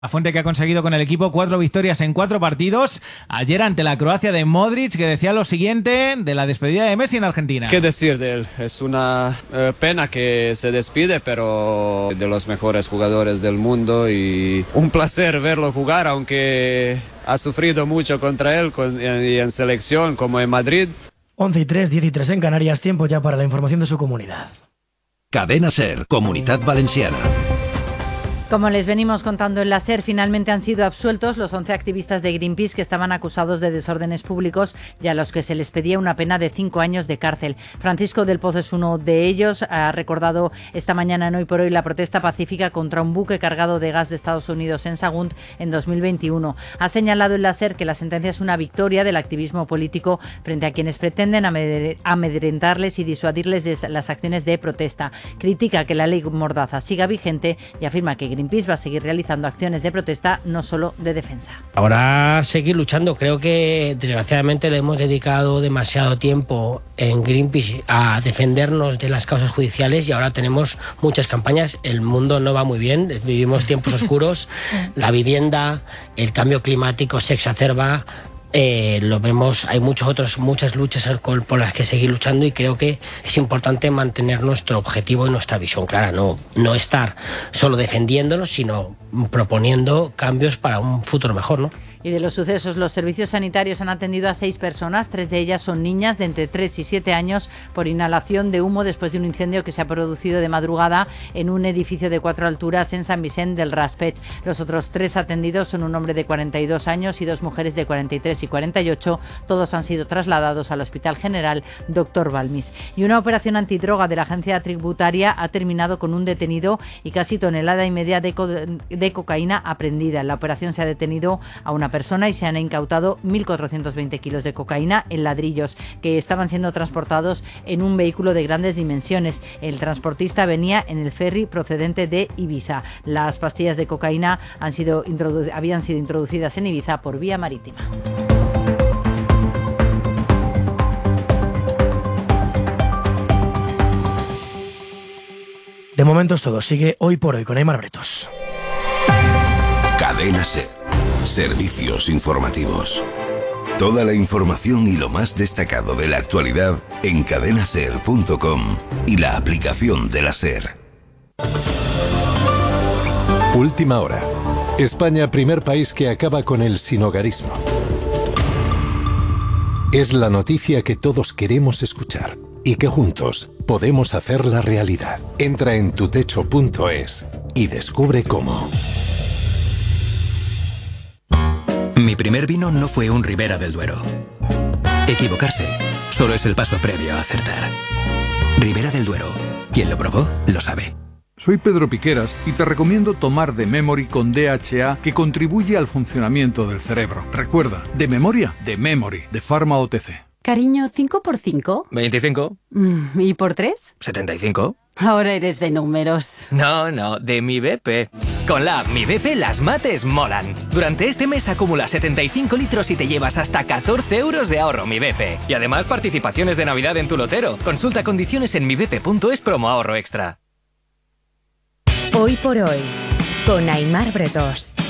La Fuente, que ha conseguido con el equipo 4 victorias en 4 partidos. Ayer ante la Croacia de Modric, que decía lo siguiente de la despedida de Messi en Argentina. ¿Qué decir de él? Es una pena que se despide, pero de los mejores jugadores del mundo, y un placer verlo jugar, aunque ha sufrido mucho contra él y en selección como en Madrid. 11:03, 10:03 en Canarias, tiempo ya para la información de su comunidad. Cadena SER, Comunidad Valenciana. Como les venimos contando en la SER, finalmente han sido absueltos los 11 activistas de Greenpeace que estaban acusados de desórdenes públicos y a los que se les pedía una pena de 5 años de cárcel. Francisco del Pozo es uno de ellos. Ha recordado esta mañana en Hoy por Hoy la protesta pacífica contra un buque cargado de gas de Estados Unidos en Sagunt en 2021. Ha señalado en la SER que la sentencia es una victoria del activismo político frente a quienes pretenden amedrentarles y disuadirles de las acciones de protesta. Critica que la ley Mordaza siga vigente y afirma que Greenpeace va a seguir realizando acciones de protesta, no solo de defensa. Ahora seguir luchando. Creo que desgraciadamente le hemos dedicado demasiado tiempo en Greenpeace a defendernos de las causas judiciales y ahora tenemos muchas campañas. El mundo no va muy bien, vivimos tiempos oscuros, la vivienda, el cambio climático se exacerba. Lo vemos, hay muchas luchas por las que seguir luchando y creo que es importante mantener nuestro objetivo y nuestra visión clara, no estar solo defendiéndonos, sino proponiendo cambios para un futuro mejor, ¿no? Y de los sucesos, los servicios sanitarios han atendido a 6 personas, 3 de ellas son niñas de entre 3 y 7 años por inhalación de humo después de un incendio que se ha producido de madrugada en un edificio de 4 alturas en Sant Vicent del Raspeig. Los otros 3 atendidos son un hombre de 42 años y 2 mujeres de 43 y 48. Todos han sido trasladados al Hospital General Dr. Balmis. Y una operación antidroga de la agencia tributaria ha terminado con un detenido y casi 1,5 toneladas de cocaína aprehendida. En la operación se ha detenido a una persona y se han incautado 1.420 kilos de cocaína en ladrillos que estaban siendo transportados en un vehículo de grandes dimensiones. El transportista venía en el ferry procedente de Ibiza. Las pastillas de cocaína habían sido introducidas en Ibiza por vía marítima. De momento es todo. Sigue Hoy por Hoy con Aimar Bretos. Cadena SER. Servicios informativos. Toda la información y lo más destacado de la actualidad en cadenaser.com y la aplicación de la SER. Última hora. España, primer país que acaba con el sinhogarismo. Es la noticia que todos queremos escuchar y que juntos podemos hacerla realidad. Entra en tutecho.es y descubre cómo. Mi primer vino no fue un Ribera del Duero. Equivocarse solo es el paso previo a acertar. Ribera del Duero. Quien lo probó, lo sabe. Soy Pedro Piqueras y te recomiendo tomar The Memory con DHA, que contribuye al funcionamiento del cerebro. Recuerda, de memoria, The Memory, de Pharma OTC. Cariño, ¿5 por 5? 25. ¿Y por 3? 75. Ahora eres de números. No, de Mi BP. Con la app Mi BP las mates molan. Durante este mes acumula 75 litros y te llevas hasta 14 euros de ahorro Mi BP. Y además participaciones de Navidad en tu lotero. Consulta condiciones en mibp.es promo ahorro extra. Hoy por Hoy, con Aimar Bretos.